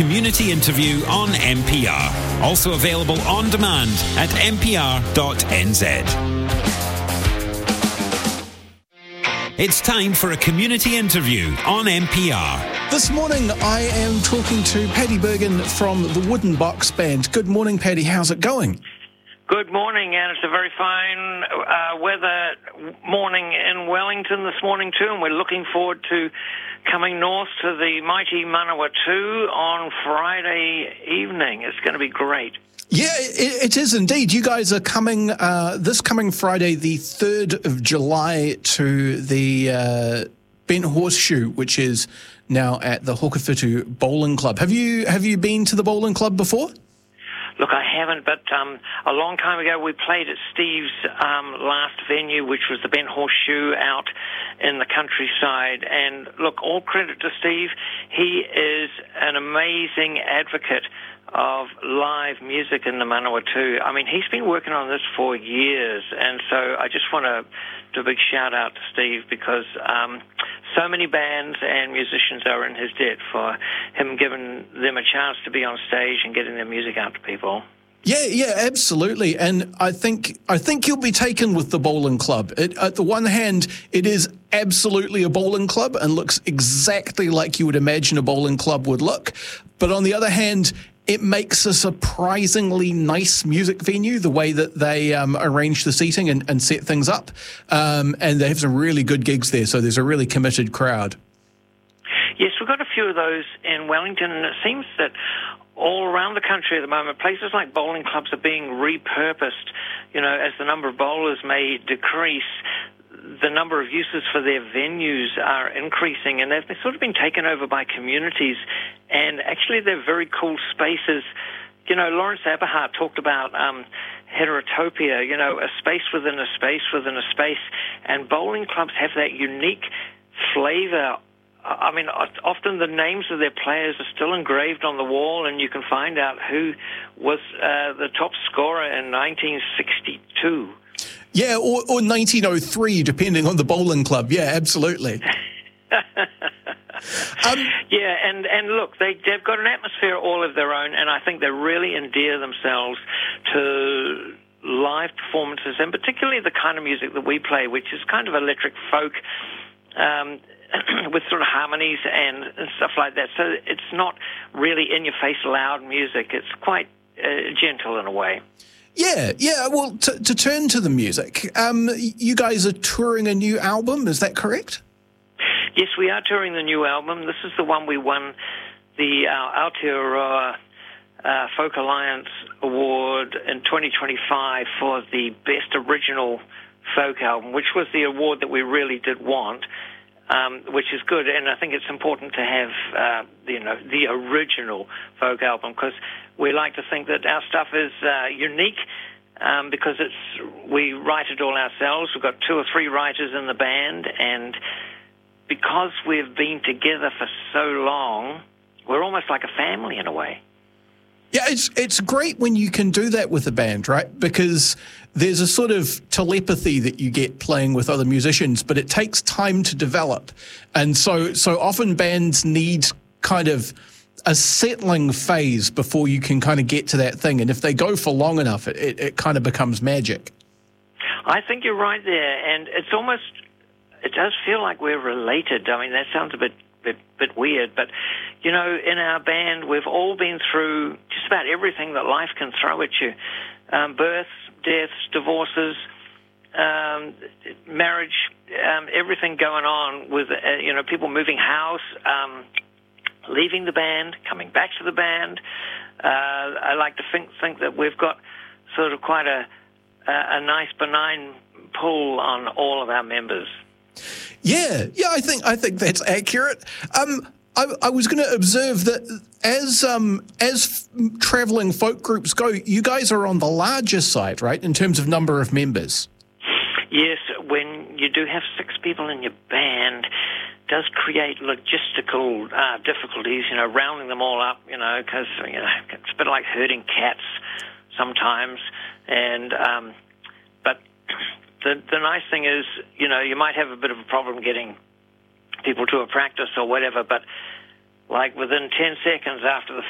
community interview on NPR. Also available on demand at npr.nz. It's time for a community interview on NPR. This morning I am talking to Paddy Bergen from the Wooden Box Band. Good morning, Paddy. How's it going? Good morning, and it's a very fine weather morning in Wellington this morning too, and we're looking forward to coming north to the mighty Manawatu on Friday evening. It's going to be great. Yeah, it is indeed. You guys are coming this coming Friday, the 3rd of July, to the Bent Horseshoe, which is now at the Hokowhitu Bowling Club. Have you been to the bowling club before? Look, I haven't, but a long time ago we played at Steve's last venue, which was the Bent Horseshoe out in the countryside. And look, all credit to Steve. He is an amazing advocate of live music in the Manawatu. I mean, he's been working on this for years, and so I just want to do a big shout-out to Steve because so many bands and musicians are in his debt for him giving them a chance to be on stage and getting their music out to people. Yeah, absolutely. And I think you'll be taken with the bowling club. At the one hand, it is absolutely a bowling club and looks exactly like you would imagine a bowling club would look. But on the other hand, it makes a surprisingly nice music venue, the way that they arrange the seating and set things up. And they have some really good gigs there, so there's a really committed crowd. Yes, we've got a few of those in Wellington, and it seems that all around the country at the moment, places like bowling clubs are being repurposed. You know, as the number of bowlers may decrease, the number of uses for their venues are increasing, and they've sort of been taken over by communities, and actually they're very cool spaces. You know, Lawrence Aberhart talked about heterotopia, you know, a space within a space within a space, and bowling clubs have that unique flavor. I mean, often the names of their players are still engraved on the wall, and you can find out who was the top scorer in 1962. Yeah, or 1903, depending on the bowling club. Yeah, absolutely. Yeah, and look, they've got an atmosphere all of their own, and I think they really endear themselves to live performances, and particularly the kind of music that we play, which is kind of electric folk, with sort of harmonies and stuff like that. So it's not really in-your-face loud music. It's quite gentle in a way. Yeah. Well, to turn to the music, you guys are touring a new album, is that correct? Yes, we are touring the new album. This is the one we won the Aotearoa Folk Alliance Award in 2025 for the Best Original Folk Album, which was the award that we really did want, which is good. And I think it's important to have, the original folk album, because we like to think that our stuff is unique because we write it all ourselves. We've got 2 or 3 writers in the band, and because we've been together for so long, we're almost like a family in a way. Yeah, it's great when you can do that with a band, right? Because there's a sort of telepathy that you get playing with other musicians, but it takes time to develop. And so often bands need kind of a settling phase before you can kind of get to that thing. And if they go for long enough, it kind of becomes magic. I think you're right there. And it does feel like we're related. I mean, that sounds a bit weird, but, you know, in our band, we've all been through just about everything that life can throw at you. Births, deaths, divorces, marriage, everything going on with, people moving house, leaving the band, coming back to the band. I like to think that we've got sort of quite a nice benign pull on all of our members. Yeah, I think that's accurate. I was going to observe that as travelling folk groups go, you guys are on the larger side, right, in terms of number of members? Yes, when you do have 6 people in your band, it does create logistical difficulties, rounding them all up, because, it's a bit like herding cats sometimes. And but the nice thing is, you might have a bit of a problem getting people to a practice or whatever, but like within 10 seconds after the